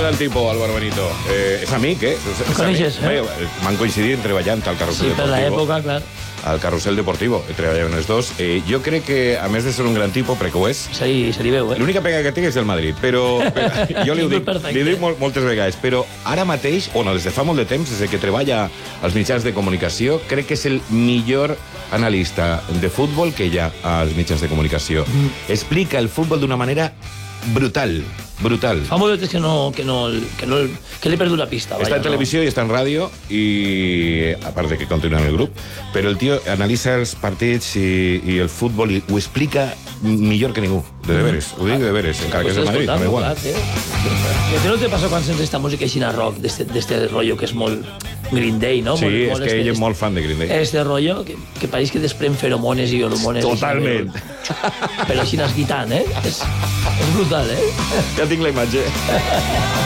del tipus, Álvaro Benito? És amic, eh? Coneixes, eh? M'han coincidit treballant al Carrusel Sí, per Deportivo. l'època, clar. Al Carrusel Deportivo, treballaven els dos. Jo crec que, a més de ser un gran tipus, perquè ho és, Se li veu, eh? l'única pega que té és del Madrid, però jo li ho dic, Perfecte. moltes vegades, però ara mateix, o no, des de fa molt de temps, des que treballa als mitjans de comunicació, crec que és el millor analista de futbol que hi ha als mitjans de comunicació. Explica el futbol d'una manera brutal. Fa molt de temps que l'he perdut la pista. Està en televisió i està en ràdio, i a part de que continua en el grup, però el tio analitza els partits i el futbol i ho explica millor que ningú, de veres, ho dic de veres, encara que és el Madrid, no igual. I a ti no te passa quan sents esta música així a rock, d'este rotllo que és molt Green Day, no? Sí, és que ell és molt fan de Green Day. Este rotllo que pareix que desprèn feromones i hormones. Totalment. Però així nas guitant, eh? És brutal, eh? Ja tinc la imatge.